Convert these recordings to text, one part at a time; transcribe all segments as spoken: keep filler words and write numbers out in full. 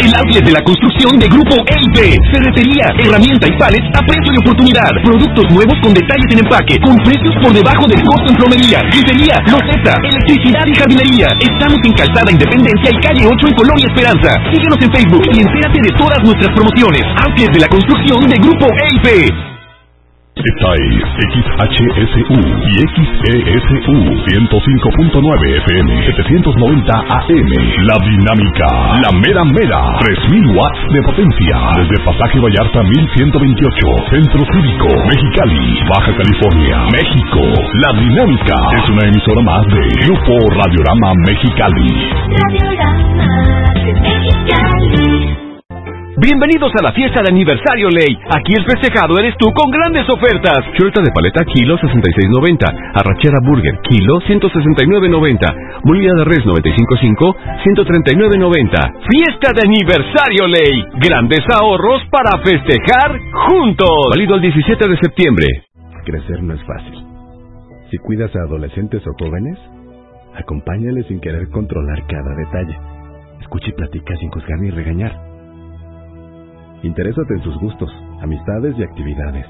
El outlet de la construcción de Grupo E I P. Ferretería, herramienta y palets a precio de oportunidad. Productos nuevos con detalles en empaque, con precios por debajo del costo en plomería, grifería, loseta, electricidad y jardinería. Estamos en Calzada Independencia y calle ocho en Colonia Esperanza. Síguenos en Facebook y entérate de todas nuestras promociones. Outlet de la construcción de Grupo E I P. Esta es X H S U y X E S U ciento cinco punto nueve F M, setecientos noventa A M. La Dinámica, la mera mera, tres mil watts de potencia. Desde Pasaje Vallarta mil ciento veintiocho, Centro Cívico, Mexicali, Baja California, México. La Dinámica es una emisora más de Grupo Radiorama Mexicali. Radiorama Mexicali. Bienvenidos a la fiesta de aniversario Ley. Aquí el festejado eres tú con grandes ofertas. Chuleta de paleta kilo sesenta y seis noventa. Arrachera burger kilo ciento sesenta y nueve noventa. Molida de res noventa y cinco punto cinco ciento treinta y nueve noventa. Fiesta de aniversario Ley. Grandes ahorros para festejar juntos. Válido el diecisiete de septiembre. Crecer no es fácil. Si cuidas a adolescentes o jóvenes, acompáñales sin querer controlar cada detalle. Escucha y platica sin juzgar ni regañar. Interésate en sus gustos, amistades y actividades.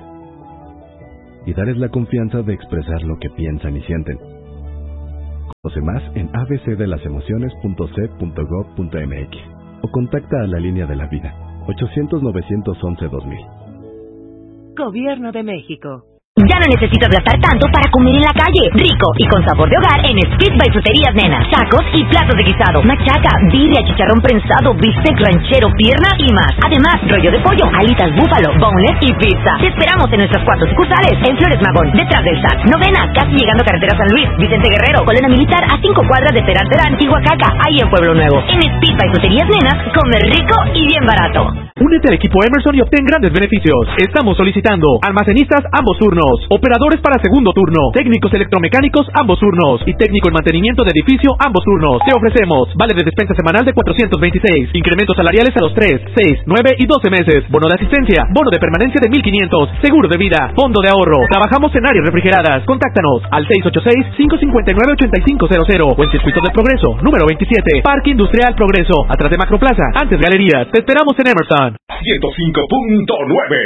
Y darles la confianza de expresar lo que piensan y sienten. Conoce más en a b c de las emociones punto c punto gov punto m x o contacta a la línea de la vida ochocientos novecientos once dos mil. Gobierno de México. Ya no necesitas gastar tanto para comer en la calle. Rico y con sabor de hogar en Speed by Fruterías Nena. Tacos y platos de guisado, machaca, birria, chicharrón prensado, bistec ranchero, pierna y más. Además, rollo de pollo, alitas búfalo, boneless y pizza. Te esperamos en nuestras cuatro sucursales. En Flores Magón, detrás del S A T. Novena, casi llegando a Carretera San Luis. Vicente Guerrero, Colena Militar, a cinco cuadras de Terán Terán y Huacaca, ahí en Pueblo Nuevo. En Speed by Fruterías Nenas, come rico y bien barato. Únete al equipo Emerson y obtén grandes beneficios. Estamos solicitando almacenistas ambos turnos, operadores para segundo turno, técnicos electromecánicos ambos turnos y técnico en mantenimiento de edificio ambos turnos. Te ofrecemos vale de despensa semanal de cuatrocientos veintiséis, incrementos salariales a los tres, seis, nueve y doce meses, bono de asistencia, bono de permanencia de mil quinientos, seguro de vida, fondo de ahorro. Trabajamos en áreas refrigeradas. Contáctanos al seis ocho seis, cinco cinco nueve, ocho cinco cero cero o en Circuito del Progreso, número veintisiete, Parque Industrial Progreso, atrás de Macroplaza, antes Galerías. Te esperamos en Emerson. ciento cinco punto nueve.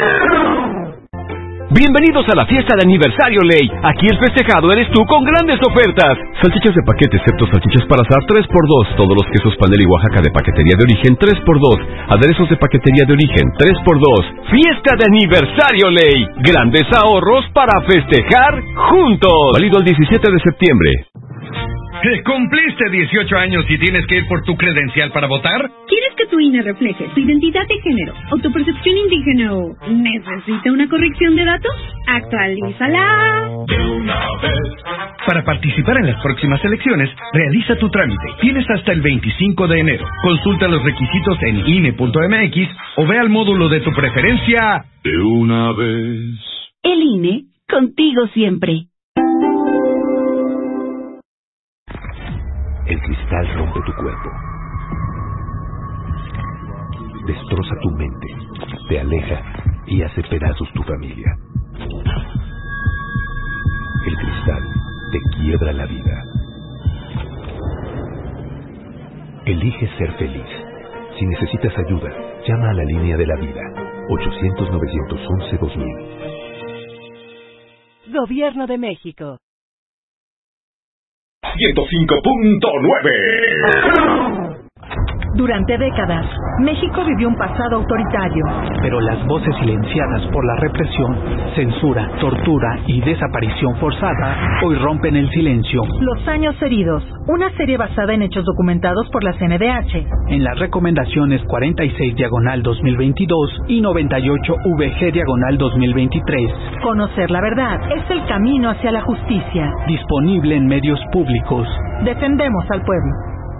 Bienvenidos a la fiesta de aniversario Ley. Aquí el festejado eres tú con grandes ofertas. Salchichas de paquete excepto salchichas para asar tres por dos. Todos los quesos Panel y Oaxaca de paquetería de origen tres por dos. Aderezos de paquetería de origen tres por dos. Fiesta de aniversario Ley. Grandes ahorros para festejar juntos. Válido el diecisiete de septiembre. ¿Cumpliste dieciocho años y tienes que ir por tu credencial para votar? ¿Quieres que tu I N E refleje tu identidad de género o tu percepción indígena o necesita una corrección de datos? ¡Actualízala! De una vez. Para participar en las próximas elecciones, realiza tu trámite. Tienes hasta el veinticinco de enero. Consulta los requisitos en I N E punto m x o ve al módulo de tu preferencia. De una vez. El I N E, contigo siempre. El cristal rompe tu cuerpo, destroza tu mente, te aleja y hace pedazos tu familia. El cristal te quiebra la vida. Elige ser feliz. Si necesitas ayuda, llama a la línea de la vida, ochocientos, novecientos once, dos mil. Gobierno de México. ciento cinco punto nueve. Durante décadas, México vivió un pasado autoritario. Pero las voces silenciadas por la represión, censura, tortura y desaparición forzada hoy rompen el silencio. Los años heridos, una serie basada en hechos documentados por la C N D H. En las recomendaciones cuarenta y seis diagonal dos mil veintidós y noventa y ocho V G diagonal dos mil veintitrés. Conocer la verdad es el camino hacia la justicia. Disponible en medios públicos. Defendemos al pueblo.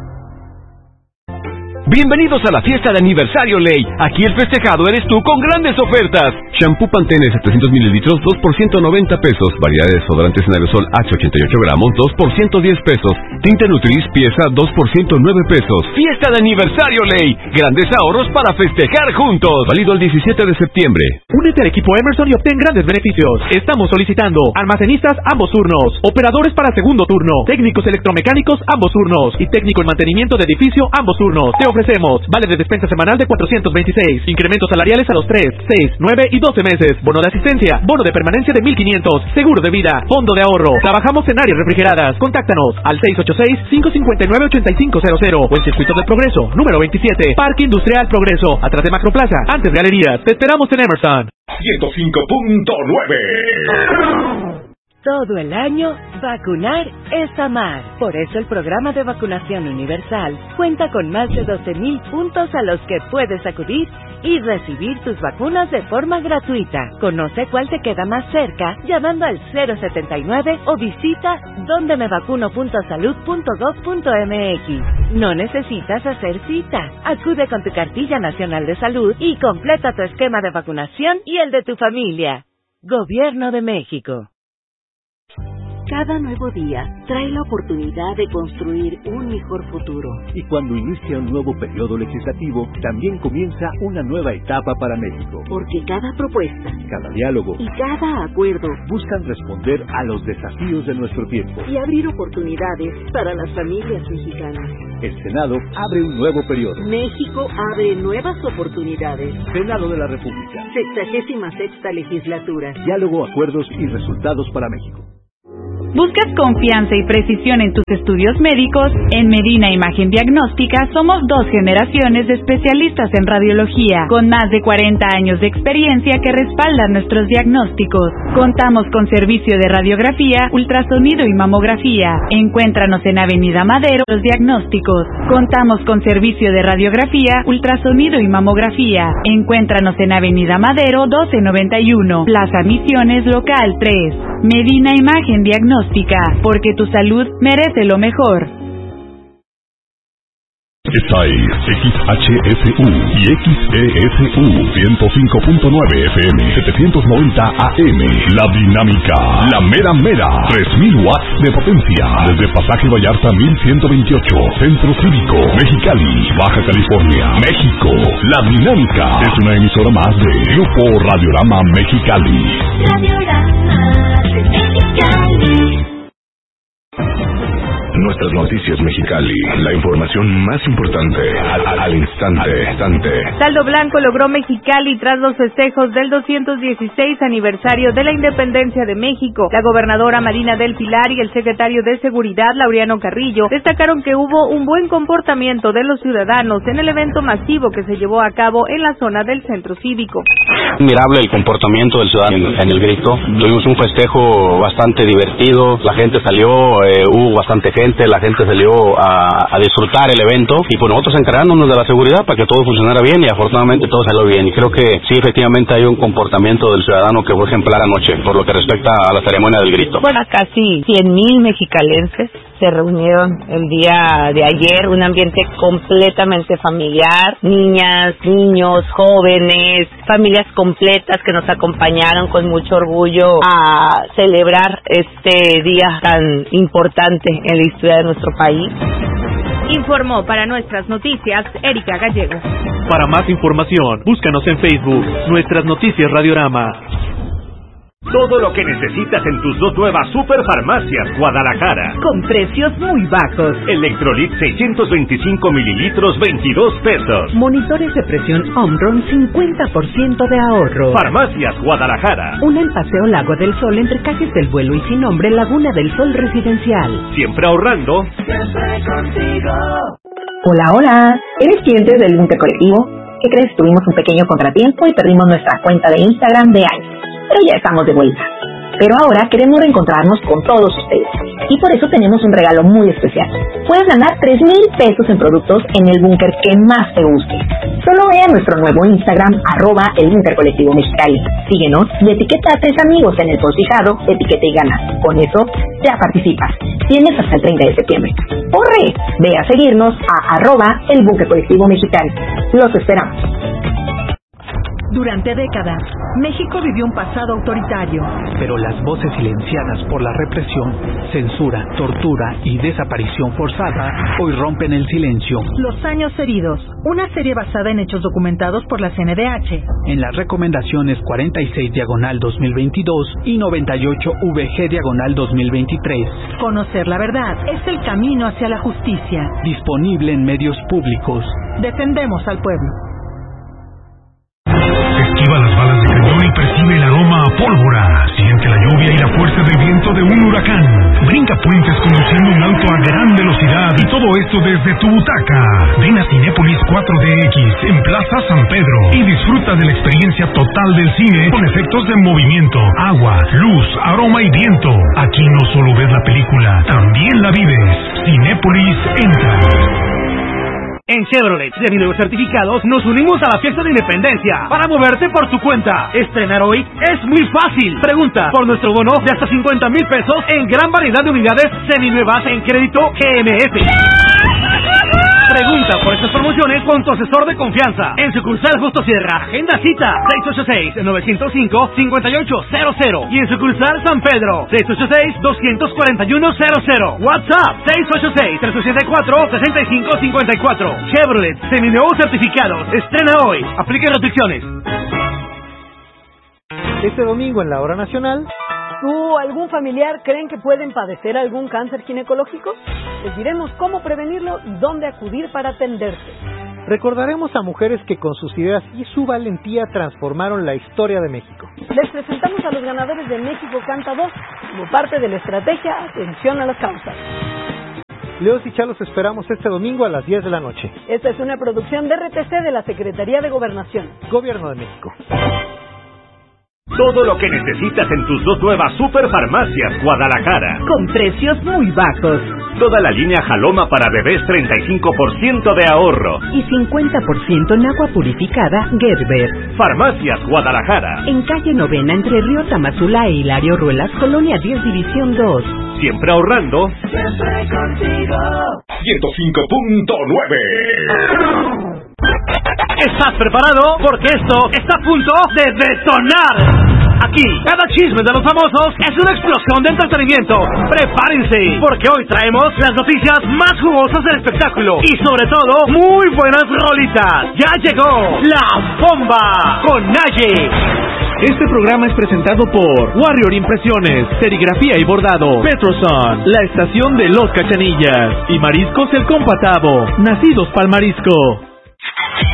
Bienvenidos a la fiesta de aniversario Ley. Aquí el festejado eres tú con grandes ofertas. Shampoo Pantene setecientos mililitros, dos por ciento noventa pesos. Variedad de desodorantes en aerosol H ochenta y ocho gramos, dos por ciento diez pesos. Tinte Nutris pieza, dos por ciento nueve pesos. Fiesta de aniversario Ley. Grandes ahorros para festejar juntos. Válido el diecisiete de septiembre. Únete al equipo Emerson y obtén grandes beneficios. Estamos solicitando almacenistas ambos turnos, operadores para segundo turno, técnicos electromecánicos ambos turnos y técnico en mantenimiento de edificio ambos turnos. Te ofrecemos ofrecemos vale de despensa semanal de cuatrocientos veintiséis, incrementos salariales a los tres, seis, nueve y doce meses, bono de asistencia, bono de permanencia de mil quinientos, seguro de vida, fondo de ahorro. Trabajamos en áreas refrigeradas. Contáctanos al seis ocho seis, cinco cinco nueve, ocho cinco cero cero o en Circuito del Progreso, número veintisiete, Parque Industrial Progreso, atrás de Macroplaza, antes Galerías. Te esperamos en Emerson. ciento cinco punto nueve. Todo el año, vacunar es amar. Por eso el programa de vacunación universal cuenta con más de doce mil puntos a los que puedes acudir y recibir tus vacunas de forma gratuita. Conoce cuál te queda más cerca llamando al cero setenta y nueve o visita donde me vacuno punto salud punto gov punto mx. No necesitas hacer cita. Acude con tu cartilla nacional de salud y completa tu esquema de vacunación y el de tu familia. Gobierno de México. Cada nuevo día trae la oportunidad de construir un mejor futuro. Y cuando inicia un nuevo periodo legislativo, también comienza una nueva etapa para México. Porque cada propuesta, cada diálogo y cada acuerdo buscan responder a los desafíos de nuestro tiempo y abrir oportunidades para las familias mexicanas. El Senado abre un nuevo periodo. México abre nuevas oportunidades. Senado de la República. Sexagésima sexta legislatura. Diálogo, acuerdos y resultados para México. ¿Buscas confianza y precisión en tus estudios médicos? En Medina Imagen Diagnóstica somos dos generaciones de especialistas en radiología, con más de cuarenta años de experiencia que respaldan nuestros diagnósticos. Contamos con servicio de radiografía, ultrasonido y mamografía. Encuéntranos en Avenida Madero, los diagnósticos. Contamos con servicio de radiografía, ultrasonido y mamografía. Encuéntranos en Avenida Madero doce noventa y uno, Plaza Misiones, local tres. Medina Imagen Diagnóstica, porque tu salud merece lo mejor. Esta es X H S U y X E S U ciento cinco punto nueve F M, setecientos noventa A M. La Dinámica, la mera mera, tres mil watts de potencia. Desde Pasaje Vallarta mil ciento veintiocho, Centro Cívico, Mexicali, Baja California, México. La Dinámica es una emisora más de Grupo Radiorama Mexicali. Radiorama Mexicali. Nuestras noticias Mexicali, la información más importante al, al, al instante, instante. Saldo blanco logró Mexicali tras los festejos del doscientos dieciséis aniversario de la independencia de México. La gobernadora Marina del Pilar y el secretario de Seguridad, Laureano Carrillo, destacaron que hubo un buen comportamiento de los ciudadanos en el evento masivo que se llevó a cabo en la zona del centro cívico. Admirable el comportamiento del ciudadano en, en el grito. Tuvimos un festejo bastante divertido, la gente salió, eh, hubo bastante gente. La gente salió a, a disfrutar el evento y pues nosotros encargándonos de la seguridad para que todo funcionara bien y afortunadamente todo salió bien y creo que sí, efectivamente hay un comportamiento del ciudadano que fue ejemplar anoche por lo que respecta a la ceremonia del grito. Bueno, casi cien mil mexicalenses se reunieron el día de ayer, un ambiente completamente familiar, niñas, niños, jóvenes, familias completas que nos acompañaron con mucho orgullo a celebrar este día tan importante en la historia de nuestro país. Informó para nuestras noticias Erika Gallego. Para más información, búscanos en Facebook, Nuestras Noticias Radiorama. Todo lo que necesitas en tus dos nuevas Superfarmacias Guadalajara. Con precios muy bajos. Electrolit seiscientos veinticinco mililitros, veintidós pesos. Monitores de presión Omron, cincuenta por ciento de ahorro. Farmacias Guadalajara. Una en Paseo Lago del Sol, entre Cajes del Vuelo y Sin Nombre, Laguna del Sol Residencial. Siempre ahorrando. Siempre contigo. Hola, hola. ¿Eres cliente del Búnker Colectivo? ¿Qué crees? Tuvimos un pequeño contratiempo y perdimos nuestra cuenta de Instagram de años. Pero ya estamos de vuelta. Pero ahora queremos reencontrarnos con todos ustedes. Y por eso tenemos un regalo muy especial. Puedes ganar tres mil pesos en productos en el búnker que más te guste. Solo ve a nuestro nuevo Instagram, arroba el Búnker Colectivo Mexicali. Síguenos y etiqueta a tres amigos en el post fijado, etiqueta y gana. Con eso ya participas. Tienes hasta el treinta de septiembre. ¡Corre! Ve a seguirnos a arroba el Búnker Colectivo Mexicali. Los esperamos. Durante décadas, México vivió un pasado autoritario. Pero las voces silenciadas por la represión, censura, tortura y desaparición forzada hoy rompen el silencio. Los años heridos, una serie basada en hechos documentados por la C N D H. En las recomendaciones cuarenta y seis diagonal dos mil veintidós y noventa y ocho V G diagonal dos mil veintitrés. Conocer la verdad es el camino hacia la justicia. Disponible en medios públicos. Defendemos al pueblo. Esquiva las balas de cañón y percibe el aroma a pólvora. Siente la lluvia y la fuerza del viento de un huracán. Brinca puentes conduciendo un auto a gran velocidad y todo esto desde tu butaca. Ven a Cinépolis cuatro D X en Plaza San Pedro y disfruta de la experiencia total del cine con efectos de movimiento, agua, luz, aroma y viento. Aquí no solo ves la película, también la vives. Cinépolis entra. En Chevrolet, de nuevos certificados, nos unimos a la fiesta de independencia para moverte por tu cuenta. Estrenar hoy es muy fácil. Pregunta por nuestro bono de hasta cincuenta mil pesos en gran variedad de unidades seminuevas en crédito G M F. Pregunta por estas promociones con tu asesor de confianza. En sucursal Justo Sierra, agenda cita seis ocho seis, nueve cero cinco, cinco ocho cero cero y en sucursal San Pedro seis ocho seis, dos cuatro uno cero cero. WhatsApp seis ocho seis, tres ocho cuatro, seis cinco cinco cuatro. Chevrolet, seminuevos certificados. Estrena hoy. Aplica restricciones. Este domingo en la Hora Nacional, ¿tú o algún familiar creen que pueden padecer algún cáncer ginecológico? Les diremos cómo prevenirlo y dónde acudir para atenderse. recordaremos a mujeres que con sus ideas y su valentía transformaron la historia de México. Les presentamos a los ganadores de México Canta dos como parte de la estrategia Atención a las Causas. Leos y Chalos esperamos este domingo a las diez de la noche. Esta es una producción de R T C de la Secretaría de Gobernación. Gobierno de México. Todo lo que necesitas en tus dos nuevas superfarmacias Guadalajara. Con precios muy bajos. Toda la línea Jaloma para bebés, treinta y cinco por ciento de ahorro. Y cincuenta por ciento en agua purificada Gerber. Farmacias Guadalajara. En calle Novena, entre Río Tamazula e Hilario Ruelas, Colonia diez, División dos. Siempre ahorrando. Siempre contigo. ciento cinco punto nueve. ¿Estás preparado? Porque esto está a punto de detonar. Aquí, cada chisme de los famosos es una explosión de entretenimiento. Prepárense, porque hoy traemos las noticias más jugosas del espectáculo y sobre todo, muy buenas rolitas. Ya llegó La Bomba con Naye. Este programa es presentado por Warrior Impresiones, Serigrafía y Bordado, Petroson, la estación de Los Cachanillas y Mariscos El Compatavo, nacidos pa'l marisco.